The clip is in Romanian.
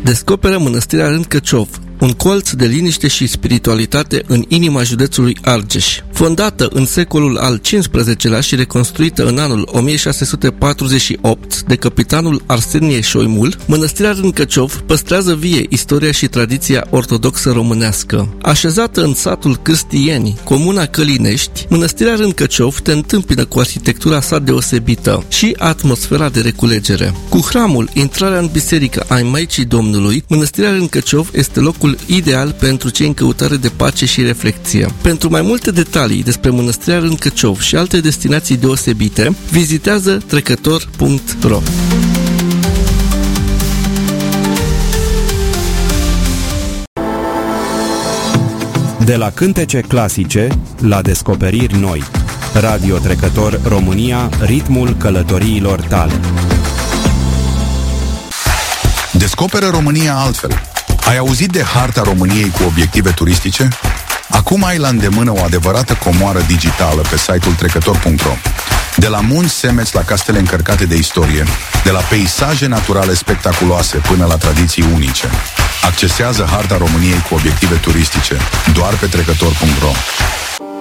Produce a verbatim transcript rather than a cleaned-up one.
descoperă mănăstirea Râncăciov, un colț de liniște și spiritualitate în inima județului Argeș. Fondată în secolul al cincisprezecelea și reconstruită în anul o mie șase sute patruzeci și opt de capitanul Arsenie Șoimul, mănăstirea Râncăciov păstrează vie istoria și tradiția ortodoxă românească. Așezată în satul Cârstieni, comuna Călinești, mănăstirea Râncăciov te întâmpină cu arhitectura sa deosebită și atmosfera de reculegere. Cu hramul, intrarea în biserică a Maicii Domnului, mănăstirea Râncăciov este locul ideal pentru cei în căutare de pace și reflecție. Pentru mai multe detalii despre mănăstirea Râncăciov și alte destinații deosebite, vizitează trecător punct ro. De la cântece clasice la descoperiri noi. Radio Trecător România, ritmul călătoriilor tale. Descoperă România altfel. Ai auzit de harta României cu obiective turistice? Acum ai la îndemână o adevărată comoară digitală pe site-ul trecător punct ro. De la munți semeți la castele încărcate de istorie, de la peisaje naturale spectaculoase până la tradiții unice. Accesează harta României cu obiective turistice doar pe trecător punct ro.